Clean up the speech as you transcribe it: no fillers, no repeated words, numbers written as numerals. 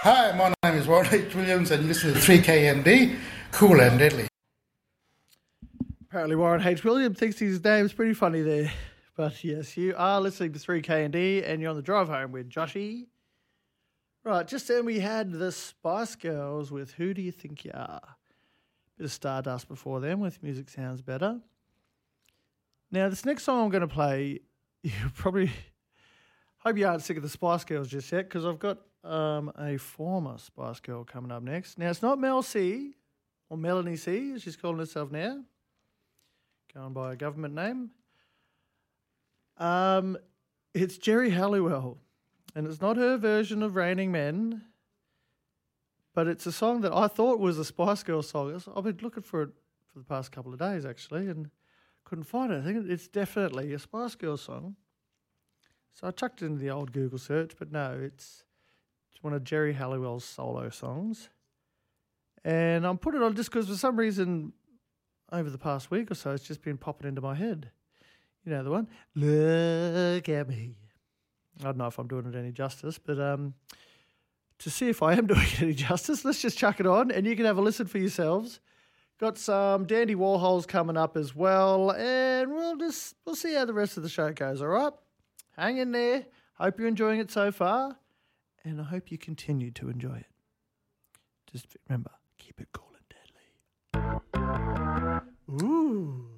Hi, my name is Warren H. Williams and you listen to 3KND, Cool and Deadly. Apparently Warren H. Williams thinks his name's pretty funny there. But yes, you are listening to 3KND and you're on the drive home with Joshy. Right, just then we had the Spice Girls with Who Do You Think You Are? Bit of Stardust before them with Music Sounds Better. Now, this next song I'm going to play, you probably hope you aren't sick of the Spice Girls just yet, because I've got a former Spice Girl coming up next. Now, it's not Mel C, or Melanie C, as she's calling herself now, going by a government name. It's Geri Halliwell, and it's not her version of Raining Men, but it's a song that I thought was a Spice Girls song. I've been looking for it for the past couple of days, actually, and couldn't find it. I think it's definitely a Spice Girls song. So I chucked it into the old Google search, but no, it's one of Geri Halliwell's solo songs. And I'm putting it on just because for some reason over the past week or so it's just been popping into my head. You know the one? Look at me. I don't know if I'm doing it any justice, but to see if I am doing it any justice, let's just chuck it on and you can have a listen for yourselves. Got some Dandy Warhols coming up as well, and we'll see how the rest of the show goes, all right? Hang in there. Hope you're enjoying it so far, and I hope you continue to enjoy it. Just remember, keep it cool and deadly. Ooh.